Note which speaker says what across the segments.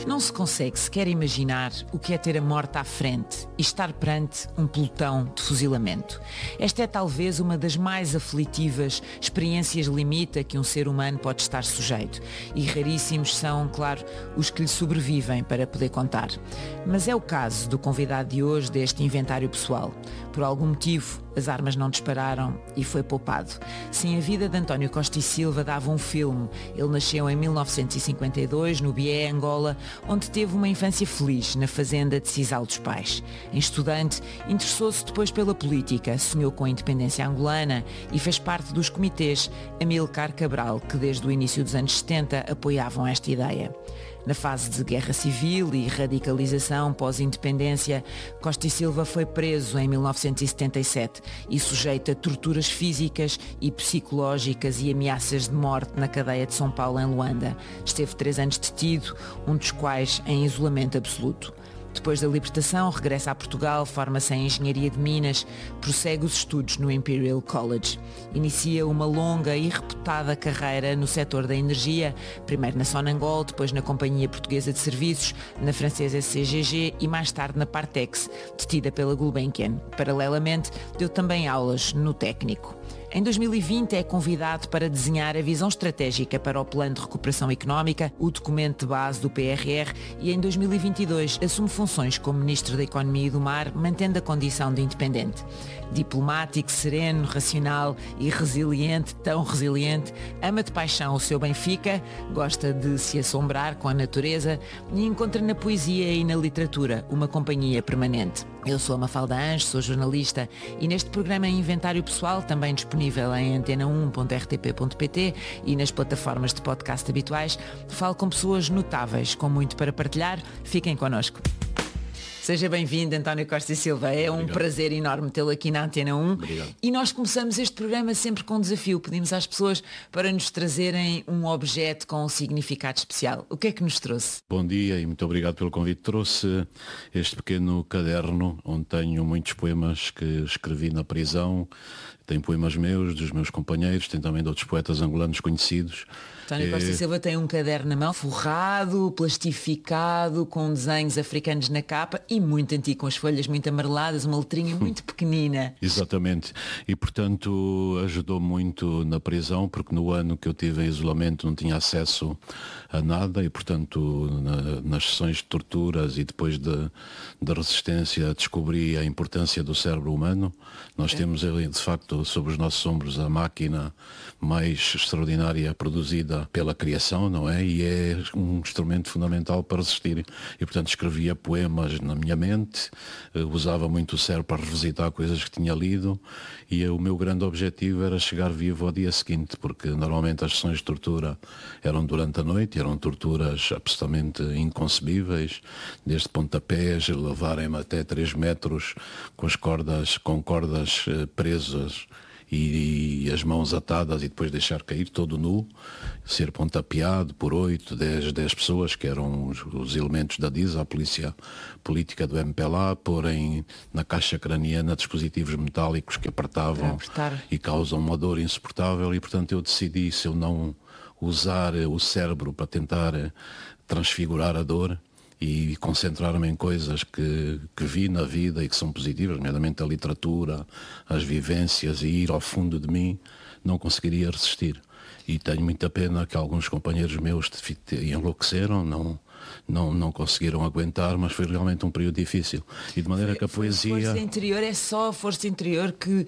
Speaker 1: Não se consegue sequer imaginar o que é ter a morte à frente e estar perante um pelotão de fuzilamento. Esta é talvez uma das mais aflitivas experiências limite a que um ser humano pode estar sujeito. E raríssimos são, claro, os que lhe sobrevivem para poder contar. Mas é o caso do convidado de hoje deste inventário pessoal. Por algum motivo, as armas não dispararam e foi poupado. Sim, a vida de António Costa e Silva dava um filme. Ele nasceu em 1952, no Bié, Angola, onde teve uma infância feliz na fazenda de Sisal dos Pais. Em estudante, interessou-se depois pela política, sonhou com a independência angolana e fez parte dos comitês Amílcar Cabral, que desde o início dos anos 70 apoiavam esta ideia. Na fase de guerra civil e radicalização pós-independência, Costa e Silva foi preso em 1977 e sujeito a torturas físicas e psicológicas e ameaças de morte na cadeia de São Paulo, em Luanda. Esteve 3 anos detido, um dos quais em isolamento absoluto. Depois da libertação, regressa a Portugal, forma-se em Engenharia de Minas, prossegue os estudos no Imperial College. Inicia uma longa e reputada carreira no setor da energia, primeiro na Sonangol, depois na Companhia Portuguesa de Serviços, na francesa CGG e mais tarde na Partex, detida pela Gulbenkian. Paralelamente, deu também aulas no técnico. Em 2020 é convidado para desenhar a visão estratégica para o Plano de Recuperação Económica, o documento de base do PRR, e em 2022 assume funções como Ministro da Economia e do Mar, mantendo a condição de independente. Diplomático, sereno, racional e resiliente, tão resiliente, ama de paixão o seu Benfica, gosta de se assombrar com a natureza e encontra na poesia e na literatura uma companhia permanente. Eu sou a Mafalda Anjos, sou jornalista e neste programa Inventário Pessoal, também disponível em antena1.rtp.pt e nas plataformas de podcast habituais, falo com pessoas notáveis, com muito para partilhar. Fiquem connosco. Seja bem-vindo, António Costa e Silva. É um prazer enorme tê-lo aqui na Antena 1.
Speaker 2: Obrigado.
Speaker 1: E nós começamos este programa sempre com um desafio. Pedimos às pessoas para nos trazerem um objeto com um significado especial. O que é que nos trouxe?
Speaker 2: Bom dia e muito obrigado pelo convite. Trouxe este pequeno caderno onde tenho muitos poemas que escrevi na prisão. Tem poemas meus, dos meus companheiros, tem também de outros poetas angolanos conhecidos.
Speaker 1: António Costa e Silva tem um caderno na mão, forrado, plastificado, com desenhos africanos na capa e muito antigo, com as folhas muito amareladas, uma letrinha muito pequenina.
Speaker 2: Exatamente. E, portanto, ajudou muito na prisão, porque no ano que eu tive em isolamento não tinha acesso a nada e, portanto, nas sessões de torturas e depois da resistência descobri a importância do cérebro humano. Nós temos, de facto, sobre os nossos ombros a máquina mais extraordinária produzida pela criação, não é? E é um instrumento fundamental para resistir. E, portanto, escrevia poemas na minha mente, usava muito o cérebro para revisitar coisas que tinha lido e o meu grande objetivo era chegar vivo ao dia seguinte, porque normalmente as sessões de tortura eram durante a noite, eram torturas absolutamente inconcebíveis, desde pontapés, levarem-me até 3 metros com cordas presas e as mãos atadas e depois deixar cair todo nu, ser pontapeado por 8, 10 pessoas que eram os elementos da DIS, a polícia política do MPLA, porem na caixa craniana dispositivos metálicos que apertavam e causam uma dor insuportável e, portanto, eu decidi, se eu não usar o cérebro para tentar transfigurar a dor e concentrar-me em coisas que vi na vida e que são positivas, nomeadamente a literatura, as vivências e ir ao fundo de mim, não conseguiria resistir. E tenho muita pena que alguns companheiros meus enlouqueceram, não conseguiram aguentar, mas foi realmente um período difícil. E de maneira que a poesia...
Speaker 1: Força interior, é só a força interior que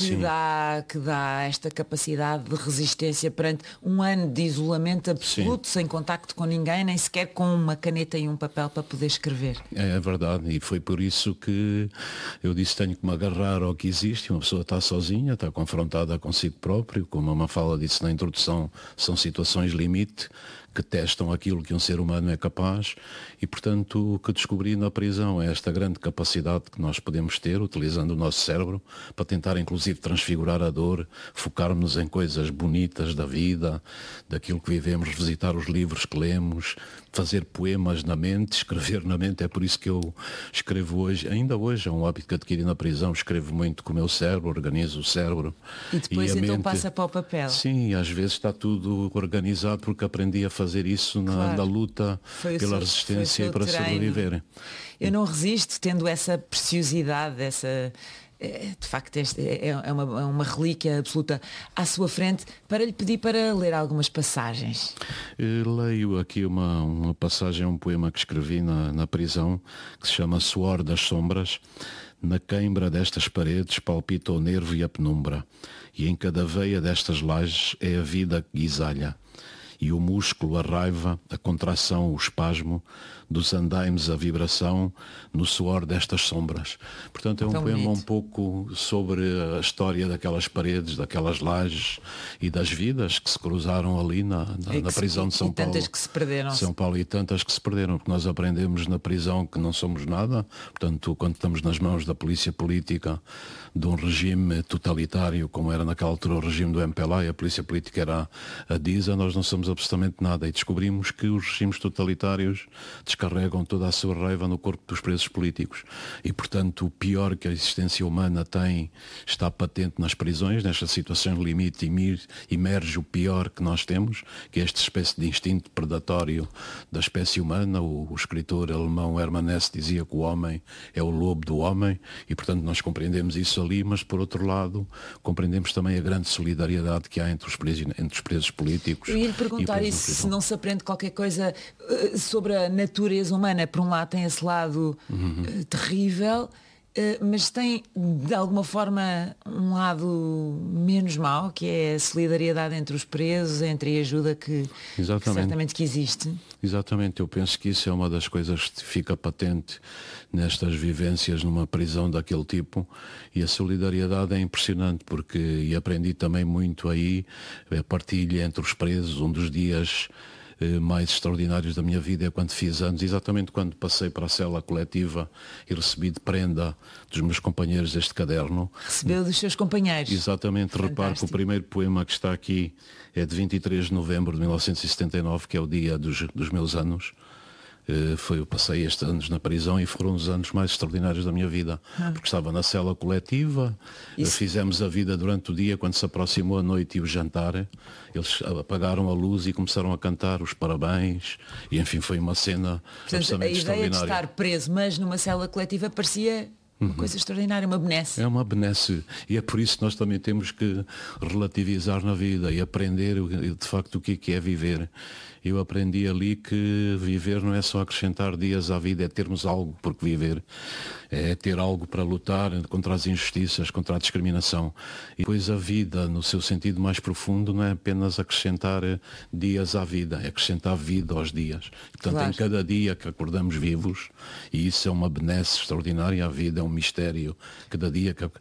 Speaker 1: dá esta capacidade de resistência perante um ano de isolamento absoluto, sem contacto com ninguém, nem sequer com uma caneta e um papel para poder escrever.
Speaker 2: É verdade, e foi por isso que eu disse, tenho que me agarrar ao que existe. Uma pessoa está sozinha, está confrontada consigo próprio, como a Mafalda disse na introdução, são situações limite que testam aquilo que um ser humano é capaz e, portanto, o que descobri na prisão é esta grande capacidade que nós podemos ter, utilizando o nosso cérebro, para tentar, inclusive, transfigurar a dor, focarmos em coisas bonitas da vida, daquilo que vivemos, revisitar os livros que lemos, fazer poemas na mente, escrever na mente. É por isso que eu escrevo hoje, ainda hoje, é um hábito que adquiri na prisão, escrevo muito com o meu cérebro, organizo o cérebro.
Speaker 1: E depois então passa para o papel.
Speaker 2: Sim, às vezes está tudo organizado porque aprendi a fazer fazer isso na luta pela resistência e para sobreviver.
Speaker 1: Eu não resisto, tendo essa preciosidade, de facto é uma relíquia absoluta à sua frente, para lhe pedir para ler algumas passagens.
Speaker 2: Leio aqui uma passagem, um poema que escrevi na prisão, que se chama Suor das Sombras. Na queimbra destas paredes palpita o nervo e a penumbra, e em cada veia destas lajes é a vida que guisalha, e o músculo, a raiva, a contração, o espasmo, dos andaimes a vibração, no suor destas sombras. Portanto, é um poema um pouco sobre a história daquelas paredes, daquelas lajes e das vidas que se cruzaram ali na prisão de São Paulo.
Speaker 1: E tantas que se perderam.
Speaker 2: São Paulo e tantas que se perderam, porque nós aprendemos na prisão que não somos nada. Portanto, quando estamos nas mãos da polícia política, de um regime totalitário, como era naquela altura o regime do MPLA, e a polícia política era a DISA, nós não somos absolutamente nada. E descobrimos que os regimes totalitários descarregam toda a sua raiva no corpo dos presos políticos. E, portanto, o pior que a existência humana tem está patente nas prisões, nestas situações de limite, emerge o pior que nós temos, que é esta espécie de instinto predatório da espécie humana. O escritor alemão Hermann Hesse dizia que o homem é o lobo do homem, e, portanto, nós compreendemos isso ali, mas, por outro lado, compreendemos também a grande solidariedade que há entre os presos políticos.
Speaker 1: Eu ia lhe perguntar se não se aprende qualquer coisa sobre a natureza humana. Por um lado tem esse lado terrível, mas tem de alguma forma um lado menos mau, que é a solidariedade entre os presos, entre a ajuda que certamente que existe.
Speaker 2: Exatamente, eu penso que isso é uma das coisas que fica patente nestas vivências numa prisão daquele tipo, e a solidariedade é impressionante, e aprendi também muito aí a partilha entre os presos. Um dos dias mais extraordinários da minha vida é quando fiz anos, exatamente quando passei para a cela coletiva e recebi de prenda dos meus companheiros este caderno.
Speaker 1: Recebeu dos seus companheiros?
Speaker 2: Exatamente. Fantástico. Repare que o primeiro poema que está aqui é de 23 de novembro de 1979, que é o dia dos meus anos. Eu passei estes anos na prisão e foram os anos mais extraordinários da minha vida, porque estava na cela coletiva. Fizemos a vida durante o dia. Quando se aproximou a noite e o jantar, eles apagaram a luz e começaram a cantar os parabéns, e enfim, foi uma cena absolutamente extraordinária.
Speaker 1: A ideia de estar preso, mas numa cela coletiva, parecia uma coisa extraordinária, uma benesse.
Speaker 2: É uma benesse, e é por isso que nós também temos que relativizar na vida e aprender de facto o que é viver. Eu aprendi ali que viver não é só acrescentar dias à vida, é termos algo por que viver, é ter algo para lutar contra as injustiças, contra a discriminação. E depois a vida, no seu sentido mais profundo, não é apenas acrescentar dias à vida, é acrescentar vida aos dias. Portanto, claro, em cada dia que acordamos vivos, e isso é uma benesse extraordinária, a vida é um mistério. Cada dia que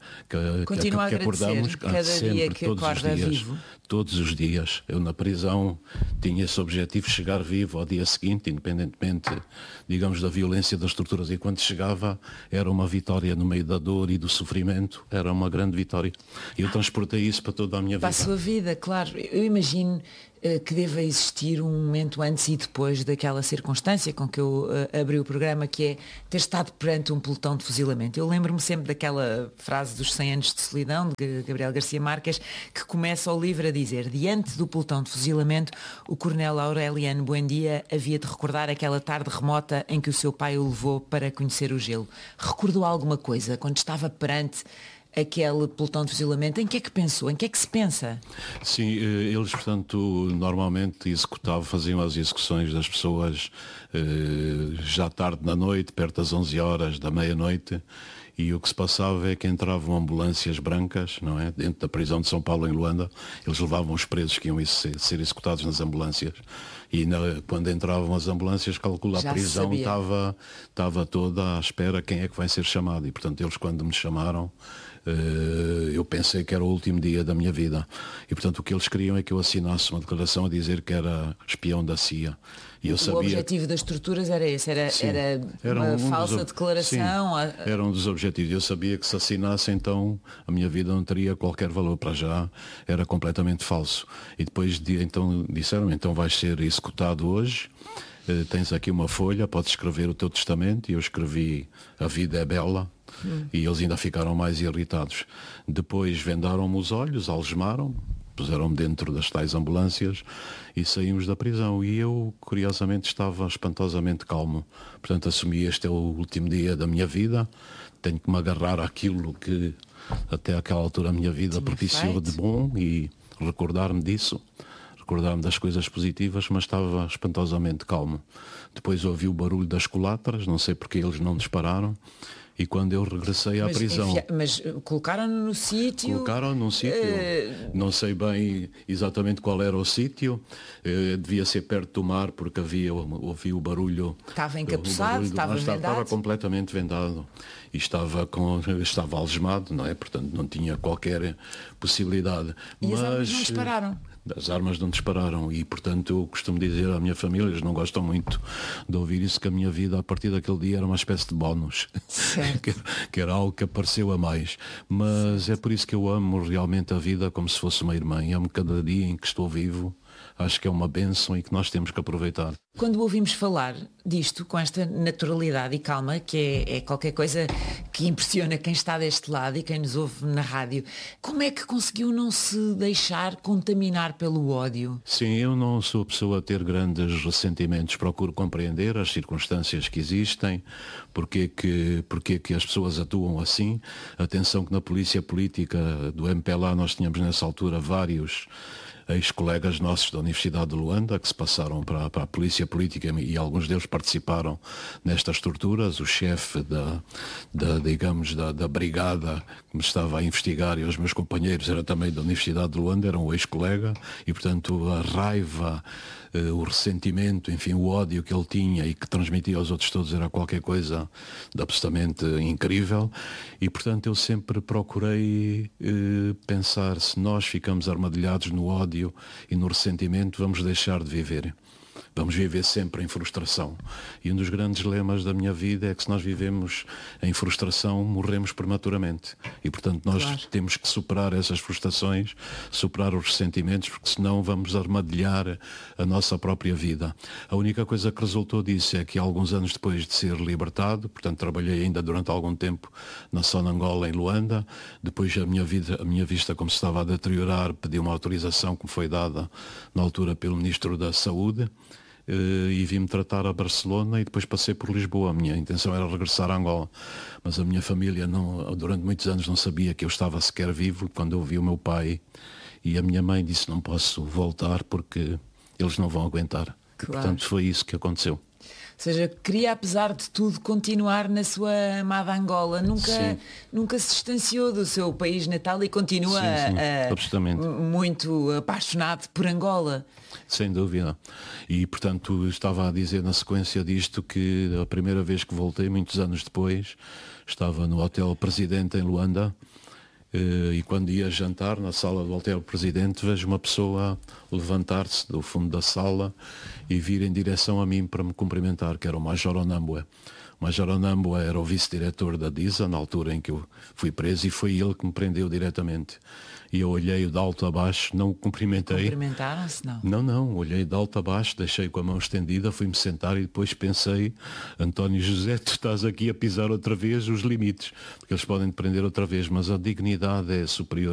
Speaker 2: acordamos,
Speaker 1: cada sempre, dia que
Speaker 2: todos
Speaker 1: acorda
Speaker 2: os dias,
Speaker 1: vivo.
Speaker 2: Todos os dias. Eu na prisão tinha esse objetivo, chegar vivo ao dia seguinte, independentemente, digamos, da violência, das torturas. E quando chegava, era uma vitória no meio da dor e do sofrimento, era uma grande vitória. E eu transportei isso para toda a minha vida.
Speaker 1: Para a sua vida, claro. Eu imagino que deva existir um momento antes e depois daquela circunstância com que eu abri o programa, que é ter estado perante um pelotão de fuzilamento. Eu lembro-me sempre daquela frase dos 100 anos de solidão, de Gabriel Garcia Marques, que começa o livro a dizer: diante do pelotão de fuzilamento, o coronel Aureliano Buendia havia de recordar aquela tarde remota em que o seu pai o levou para conhecer o gelo. Recordou alguma coisa quando estava perante aquele pelotão de fuzilamento? Em que é que pensou? Em que é que se pensa?
Speaker 2: Sim, eles, portanto, normalmente faziam as execuções das pessoas já tarde na noite, perto das 11 horas da meia-noite, e o que se passava é que entravam ambulâncias brancas, não é? Dentro da prisão de São Paulo, em Luanda, eles levavam os presos que iam ser executados nas ambulâncias. E quando entravam as ambulâncias, calcula, a prisão estava toda à espera quem é que vai ser chamado. E, portanto, eles, quando me chamaram, eu pensei que era o último dia da minha vida. E, portanto, o que eles queriam é que eu assinasse uma declaração a dizer que era espião da CIA. E eu sabia...
Speaker 1: O objetivo das torturas era esse? Era uma falsa declaração?
Speaker 2: Sim, era um dos objetivos. Eu sabia que se assinasse, então a minha vida não teria qualquer valor. Para já era completamente falso. E depois então disseram, então vais ser executado hoje, tens aqui uma folha, podes escrever o teu testamento. E eu escrevi: a vida é bela. E eles ainda ficaram mais irritados. Depois vendaram-me os olhos, algemaram-me, puseram-me dentro das tais ambulâncias e saímos da prisão. E eu, curiosamente, estava espantosamente calmo. Portanto, assumi este é o último dia da minha vida, tenho que me agarrar àquilo que até aquela altura a minha vida propiciou de bom e recordar-me disso, recordar-me das coisas positivas, mas estava espantosamente calmo. Depois ouvi o barulho das culatras, não sei porque eles não dispararam. E quando eu regressei à prisão...
Speaker 1: Mas colocaram-no no sítio...
Speaker 2: Colocaram-no num sítio, não sei bem exatamente qual era o sítio, devia ser perto do mar, porque ouvi o barulho...
Speaker 1: Estava encapuçado, estava vendado?
Speaker 2: Estava completamente vendado e estava algemado, não é? Portanto, não tinha qualquer possibilidade.
Speaker 1: E as armas não dispararam?
Speaker 2: As armas não dispararam e, portanto, eu costumo dizer à minha família, eles não gostam muito de ouvir isso, que a minha vida a partir daquele dia era uma espécie de bónus, que era algo que apareceu a mais. Mas é por isso que eu amo realmente a vida como se fosse uma irmã. E amo cada dia em que estou vivo. Acho que é uma bênção e que nós temos que aproveitar.
Speaker 1: Quando ouvimos falar disto com esta naturalidade e calma, que é qualquer coisa que impressiona quem está deste lado e quem nos ouve na rádio, como é que conseguiu não se deixar contaminar pelo ódio?
Speaker 2: Sim, eu não sou a pessoa a ter grandes ressentimentos, procuro compreender as circunstâncias que existem, porque que as pessoas atuam assim. Atenção que na polícia política do MPLA nós tínhamos nessa altura vários ex-colegas nossos da Universidade de Luanda que se passaram para a polícia política e alguns deles participaram nestas torturas. O chefe da brigada que me estava a investigar e os meus companheiros era também da Universidade de Luanda, era um ex-colega e, portanto, a raiva, o ressentimento, enfim, o ódio que ele tinha e que transmitia aos outros todos era qualquer coisa de absolutamente incrível e, portanto, eu sempre procurei pensar, se nós ficamos armadilhados no ódio e no ressentimento, vamos deixar de viver. Vamos viver sempre em frustração. E um dos grandes lemas da minha vida é que se nós vivemos em frustração, morremos prematuramente. E, portanto, nós temos que superar essas frustrações, superar os ressentimentos, porque senão vamos armadilhar a nossa própria vida. A única coisa que resultou disso é que alguns anos depois de ser libertado, portanto, trabalhei ainda durante algum tempo na Sonangola, em Luanda, depois a minha vista, como se estava a deteriorar, pedi uma autorização que me foi dada na altura pelo Ministro da Saúde, e vim-me tratar a Barcelona e depois passei por Lisboa. A minha intenção era regressar a Angola, mas a minha família durante muitos anos não sabia que eu estava sequer vivo. Quando eu vi o meu pai e a minha mãe, disse: não posso voltar porque eles não vão aguentar. E, portanto, foi isso que aconteceu.
Speaker 1: Ou seja, queria, apesar de tudo, continuar na sua amada Angola. Nunca se distanciou do seu país natal e continua muito apaixonado por Angola.
Speaker 2: Sem dúvida. E, portanto, estava a dizer na sequência disto que a primeira vez que voltei, muitos anos depois, estava no Hotel Presidente em Luanda, e quando ia jantar na sala do Hotel Presidente, vejo uma pessoa levantar-se do fundo da sala e vir em direção a mim para me cumprimentar, que era o Major Onambua. O Major Onambua era o vice-diretor da DISA, na altura em que eu fui preso, e foi ele que me prendeu diretamente. E eu olhei-o de alto a baixo, não o cumprimentei.
Speaker 1: Cumprimentaram-se, não?
Speaker 2: Não, olhei de alto a baixo, deixei com a mão estendida, fui-me sentar e depois pensei: António José, tu estás aqui a pisar outra vez os limites, porque eles podem te prender outra vez, mas a dignidade é superior